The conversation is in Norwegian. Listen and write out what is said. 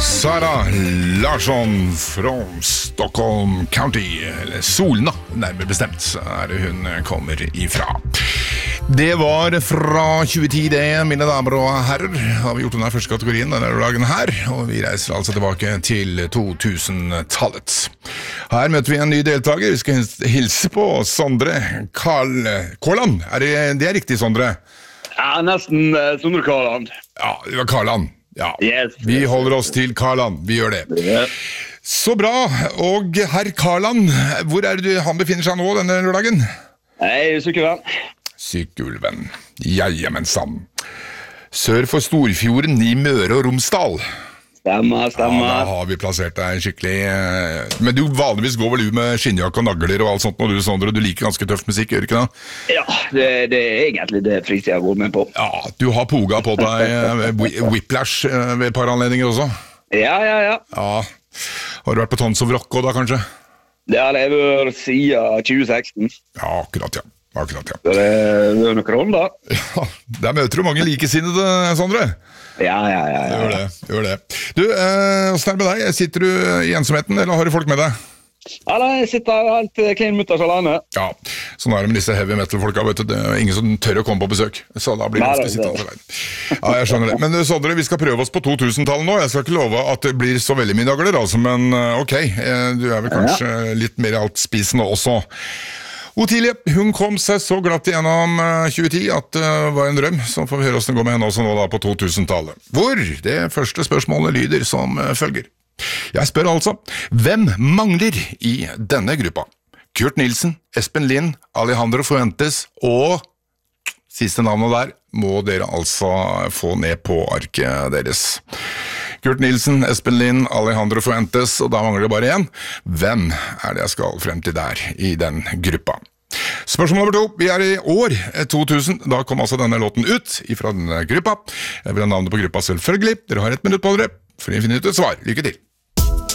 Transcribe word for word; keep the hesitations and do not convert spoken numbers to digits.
Sara Larsson fra Stockholm County, eller Solna, nærmere bestemt, er det hun kommer ifra. Det var fra tjue ti det, mine damer og herrer, har vi gjort denne første kategorien denne dagen her, og vi reiser altså tilbake til to tusen-tallet. Her møter vi en ny deltaker, vi skal hilse på Sondre Karl Kåland. Er det, det er riktig, Sondre? Ja, nesten uh, Sondre Karland. Ja, det var Karland. Ja, yes, vi yes. holder oss til Karland, vi gjør det. Yeah. Så bra, og herr Karland, hvor er det han befinner seg nå denne lørdagen? Hei, Sykkylven. Sykkylven, jajamensan. Sør for Storfjorden i Møre og Romsdal. Stemmer, stemmer. Ja, da har vi plassert deg skikkelig. Men du vanligvis går vel du med skinnjakke og nagler og alt sånt, og du, Sondre, du liker ganske tøft musikk, gjør du ikke da? Ja, det, det er egentlig det fritid jeg går med på. Ja, du har poga på deg whiplash ved et par anledninger også? Ja, ja, ja. Ja, har du vært på Tons of Rock da, kanskje? Det har jeg vært siden tjue seksten. Ja, akkurat, ja. Akkurat, ja. Så det er noen kroner da. Ja, der møter du mange likesinnede, Sondre. Ja, ja, ja, ja. Gjør det, gjør det. Du, eh, hvordan er det med deg? Sitter du i ensomheten, eller har du folk med deg? Ja, da, jeg sitter helt klein mutters alene. Ja, sånn er det med disse heavy metal-folka, vet du. Det er ingen som tør å komme på besøk, så da blir det vanskelig å sitte alene. Ja, jeg skjønner det. Men Sondre, vi skal prøve oss på to tusen-tallet nå. Jeg skal ikke love at det blir så veldig mye nagler, altså, men ok, du er vel kanskje litt mer altspisende også. Otilie, hun kom seg så glatt igjennom tjue ti at det var en drøm, så får vi høre hvordan det går med henne også nå da på to tusen-tallet. Hvor? Det første spørsmålet lyder som følger. Jeg spør altså, hvem mangler i denne gruppa? Kurt Nilsen, Espen Lind, Alejandro Fuentes og siste navnet der må dere altså få ned på arket deres. Kurt Nilsen, Espen Lind, Alejandro Fuentes, og da mangler det bare en. Hvem er det jeg skal frem til der i den gruppa? Spørsmål nummer to. Vi er i år to tusen. Da kom altså denne låten ut fra denne gruppa. Jeg vil ha navnet på gruppa selvfølgelig. Dere har ett minutt på dere for å finne ut et svar. Lykke til!